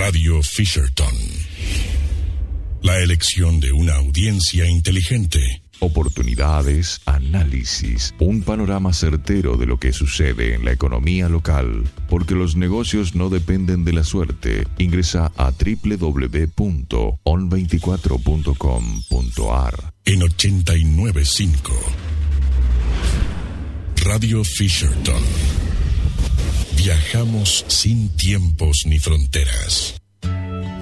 Radio Fisherton. La elección de una audiencia inteligente. Oportunidades, análisis, un panorama certero de lo que sucede en la economía local, porque los negocios no dependen de la suerte. Ingresa a www.on24.com.ar. En 89.5 Radio Fisherton. Viajamos sin tiempos ni fronteras.